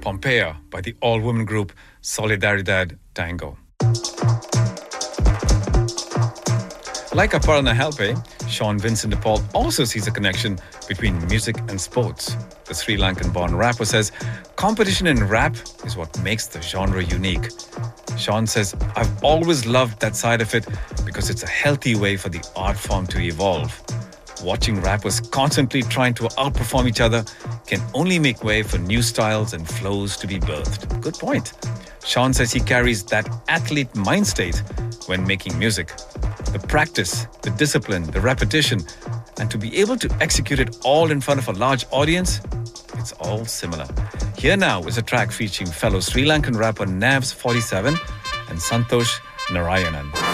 Pompeia by the all-woman group Solidaridad Tango. Like Aparna Halpe, Sean Vincent de Paul also sees a connection between music and sports. The Sri Lankan-born rapper says competition in rap is what makes the genre unique. Sean says, I've always loved that side of it because it's a healthy way for the art form to evolve. Watching rappers constantly trying to outperform each other can only make way for new styles and flows to be birthed. Good point. Sean says he carries that athlete mind state when making music. The practice, the discipline, the repetition, and to be able to execute it all in front of a large audience, it's all similar. Here now is a track featuring fellow Sri Lankan rapper Navs 47 and Santosh Narayanan.